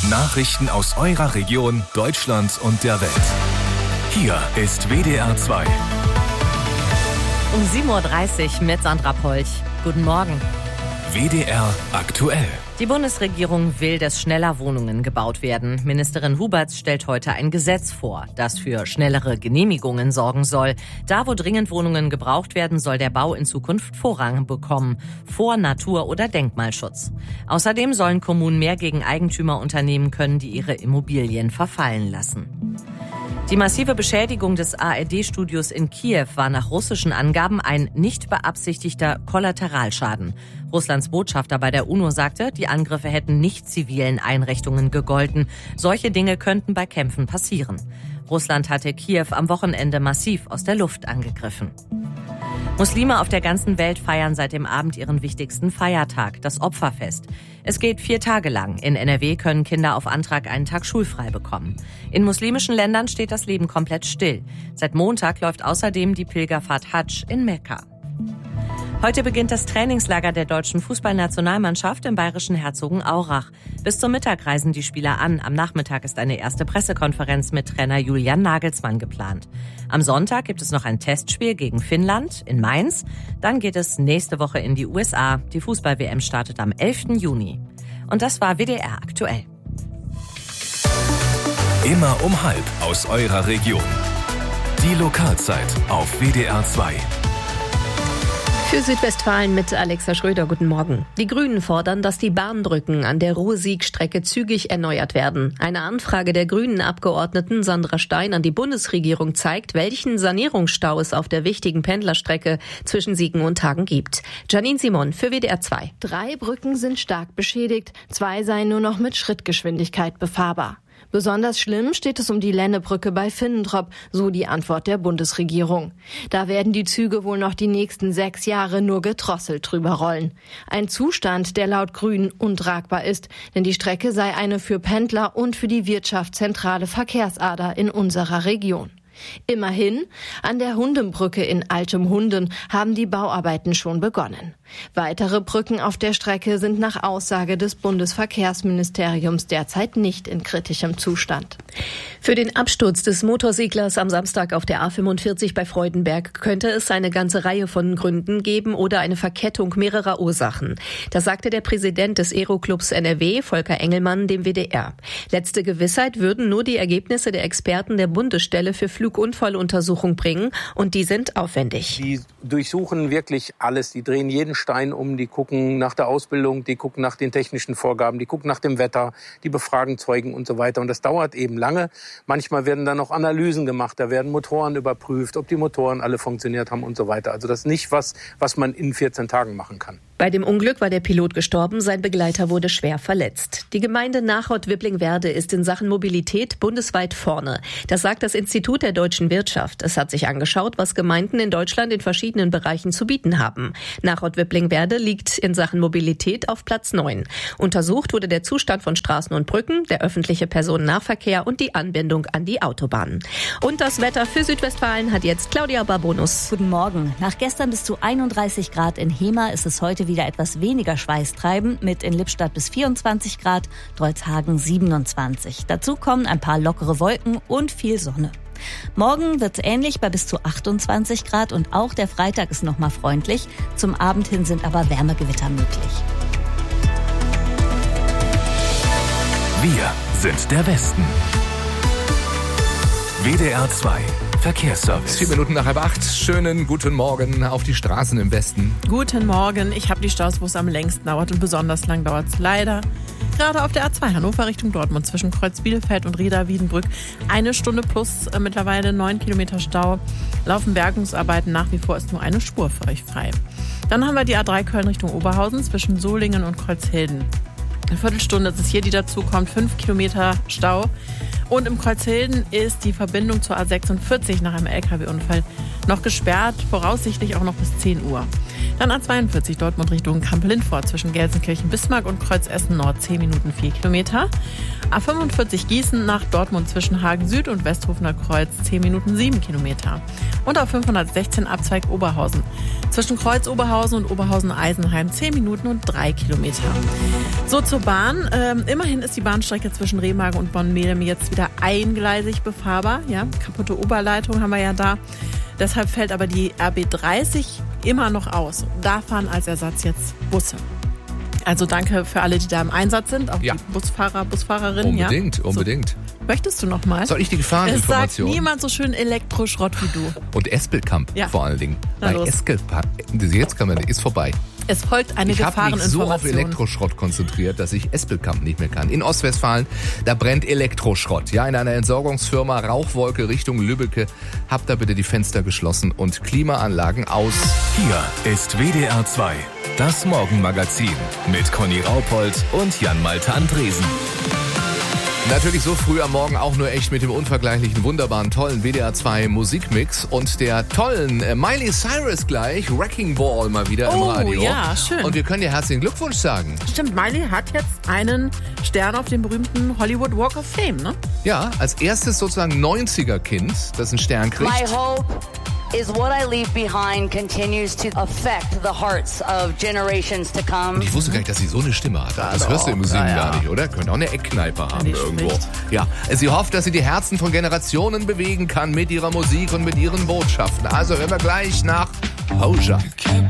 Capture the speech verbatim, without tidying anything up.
Nachrichten aus eurer Region, Deutschland und der Welt. Hier ist W D R zwei. Um sieben Uhr dreißig mit Sandra Polch. Guten Morgen. W D R aktuell. Die Bundesregierung will, dass schneller Wohnungen gebaut werden. Ministerin Huberts stellt heute ein Gesetz vor, das für schnellere Genehmigungen sorgen soll. Da, wo dringend Wohnungen gebraucht werden, soll der Bau in Zukunft Vorrang bekommen, vor Natur- oder Denkmalschutz. Außerdem sollen Kommunen mehr gegen Eigentümer unternehmen können, die ihre Immobilien verfallen lassen. Die massive Beschädigung des A R D-Studios in Kiew war nach russischen Angaben ein nicht beabsichtigter Kollateralschaden. Russlands Botschafter bei der UNO sagte, die Angriffe hätten nicht zivilen Einrichtungen gegolten. Solche Dinge könnten bei Kämpfen passieren. Russland hatte Kiew am Wochenende massiv aus der Luft angegriffen. Muslime auf der ganzen Welt feiern seit dem Abend ihren wichtigsten Feiertag, das Opferfest. Es geht vier Tage lang. In N R W können Kinder auf Antrag einen Tag schulfrei bekommen. In muslimischen Ländern steht das Leben komplett still. Seit Montag läuft außerdem die Pilgerfahrt Hadsch in Mekka. Heute beginnt das Trainingslager der deutschen Fußballnationalmannschaft im bayerischen Herzogenaurach. Bis zum Mittag reisen die Spieler an. Am Nachmittag ist eine erste Pressekonferenz mit Trainer Julian Nagelsmann geplant. Am Sonntag gibt es noch ein Testspiel gegen Finnland in Mainz. Dann geht es nächste Woche in die U S A. Die Fußball-W M startet am elften Juni. Und das war W D R aktuell. Immer um halb aus eurer Region. Die Lokalzeit auf W D R zwei. Für Südwestfalen mit Alexa Schröder, guten Morgen. Die Grünen fordern, dass die Bahnbrücken an der Ruhr-Sieg-Strecke zügig erneuert werden. Eine Anfrage der Grünen-Abgeordneten Sandra Stein an die Bundesregierung zeigt, welchen Sanierungsstau es auf der wichtigen Pendlerstrecke zwischen Siegen und Hagen gibt. Janine Simon für W D R zwei. Drei Brücken sind stark beschädigt, zwei seien nur noch mit Schrittgeschwindigkeit befahrbar. Besonders schlimm steht es um die Lennebrücke bei Finnentrop, so die Antwort der Bundesregierung. Da werden die Züge wohl noch die nächsten sechs Jahre nur gedrosselt drüber rollen. Ein Zustand, der laut Grünen untragbar ist, denn die Strecke sei eine für Pendler und für die Wirtschaft zentrale Verkehrsader in unserer Region. Immerhin, an der Hundenbrücke in Altem Hunden haben die Bauarbeiten schon begonnen. Weitere Brücken auf der Strecke sind nach Aussage des Bundesverkehrsministeriums derzeit nicht in kritischem Zustand. Für den Absturz des Motorseglers am Samstag auf der A fünfundvierzig bei Freudenberg könnte es eine ganze Reihe von Gründen geben oder eine Verkettung mehrerer Ursachen. Das sagte der Präsident des Aeroclubs N R W, Volker Engelmann, dem W D R. Letzte Gewissheit würden nur die Ergebnisse der Experten der Bundesstelle für Flugunfalluntersuchung bringen und die sind aufwendig. Die durchsuchen wirklich alles, die drehen jeden Stein um, die gucken nach der Ausbildung, die gucken nach den technischen Vorgaben, die gucken nach dem Wetter, die befragen Zeugen und so weiter. Und das dauert eben lange. Manchmal werden dann noch Analysen gemacht, da werden Motoren überprüft, ob die Motoren alle funktioniert haben und so weiter. Also das ist nicht was, was man in vierzehn Tagen machen kann. Bei dem Unglück war der Pilot gestorben, sein Begleiter wurde schwer verletzt. Die Gemeinde Nachod-Wippling-Werde ist in Sachen Mobilität bundesweit vorne. Das sagt das Institut der deutschen Wirtschaft. Es hat sich angeschaut, was Gemeinden in Deutschland in verschiedenen Bereichen zu bieten haben. Nachod-Wippling-Werde liegt in Sachen Mobilität auf Platz neun. Untersucht wurde der Zustand von Straßen und Brücken, der öffentliche Personennahverkehr und die Anbindung an die Autobahnen. Und das Wetter für Südwestfalen hat jetzt Claudia Barbonus. Guten Morgen. Nach gestern bis zu einunddreißig Grad in Hemer ist es heute wieder etwas weniger Schweißtreiben mit in Lippstadt bis vierundzwanzig Grad, Drolshagen siebenundzwanzig. Dazu kommen ein paar lockere Wolken und viel Sonne. Morgen wird es ähnlich bei bis zu achtundzwanzig Grad und auch der Freitag ist nochmal freundlich. Zum Abend hin sind aber Wärmegewitter möglich. Wir sind der Westen. W D R zwei Verkehrsservice. Vier Minuten nach halb acht. Schönen guten Morgen auf die Straßen im Westen. Guten Morgen. Ich habe die Staus, wo es am längsten dauert und besonders lang dauert es leider. Gerade auf der A zwei Hannover Richtung Dortmund zwischen Kreuz Bielefeld und Rieda-Wiedenbrück. Eine Stunde plus äh, mittlerweile neun Kilometer Stau. Laufen Bergungsarbeiten, nach wie vor ist nur eine Spur für euch frei. Dann haben wir die A drei Köln Richtung Oberhausen zwischen Solingen und Kreuzhilden. Eine Viertelstunde ist es hier, die dazu kommt. Fünf Kilometer Stau. Und im Kreuzhilden ist die Verbindung zur A sechsundvierzig nach einem L K W-Unfall noch gesperrt, voraussichtlich auch noch bis zehn Uhr. Dann A zweiundvierzig Dortmund Richtung Kampel-Lindfort zwischen Gelsenkirchen-Bismarck und Kreuz-Essen-Nord zehn Minuten vier Kilometer. A fünfundvierzig Gießen nach Dortmund zwischen Hagen Süd und Westhofener Kreuz zehn Minuten sieben Kilometer. Und A fünfhundertsechzehn Abzweig Oberhausen zwischen Kreuz Oberhausen und Oberhausen-Eisenheim zehn Minuten und drei Kilometer. So zur Bahn. Ähm, immerhin ist die Bahnstrecke zwischen Remagen und Bonn-Melem jetzt wieder eingleisig befahrbar. Ja, kaputte Oberleitung haben wir ja da. Deshalb fällt aber die R B dreißig immer noch aus. Da fahren als Ersatz jetzt Busse. Also danke für alle, die da im Einsatz sind, auch ja. die Busfahrer, Busfahrerinnen. Unbedingt, ja. unbedingt. So. Möchtest du noch mal? Soll ich die Gefahreninformation? Es sagt niemand so schön Elektroschrott wie du. Und Espelkamp ja. vor allen Dingen. Na Bei los. Espelkamp, jetzt kann man, ist vorbei. Es folgt eine ich Gefahreninformation. Ich habe mich so auf Elektroschrott konzentriert, dass ich Espelkamp nicht mehr kann. In Ostwestfalen, da brennt Elektroschrott. Ja, in einer Entsorgungsfirma, Rauchwolke Richtung Lübbecke. Habt da bitte die Fenster geschlossen und Klimaanlagen aus. Hier ist W D R zwei, das Morgenmagazin mit Conny Raupold und Jan-Malte Andresen. Natürlich so früh am Morgen auch nur echt mit dem unvergleichlichen, wunderbaren, tollen W D R zwei Musikmix und der tollen äh, Miley Cyrus gleich, Wrecking Ball mal wieder oh, im Radio. Oh ja, schön. Und wir können dir herzlichen Glückwunsch sagen. Stimmt, Miley hat jetzt einen Stern auf dem berühmten Hollywood Walk of Fame, ne? Ja, als erstes sozusagen neunziger-Kind, das einen Stern kriegt. My hope is what I leave behind continues to affect the hearts of generations to come. Und ich wusste gar nicht, dass sie so eine Stimme hat. Das ja, hörst du im Singen ja, ja. gar nicht, oder? Könnte auch eine Eckkneipe haben irgendwo. Spricht. Ja, sie hofft, dass sie die Herzen von Generationen bewegen kann mit ihrer Musik und mit ihren Botschaften. Also hören wir gleich nach Hoja.